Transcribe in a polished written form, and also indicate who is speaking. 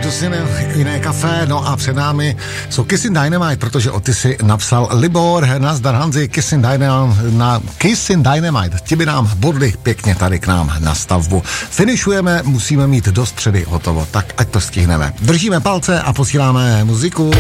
Speaker 1: tu si jiné kafe, no a před námi jsou Kissing Dynamite, protože o ty si napsal Libor, nazdar Hanzi, Kissing Dynamite, ti by nám bodli pěkně tady k nám na stavbu. Finišujeme, musíme mít do středy hotovo, tak ať to stihneme. Držíme palce a posíláme muziku.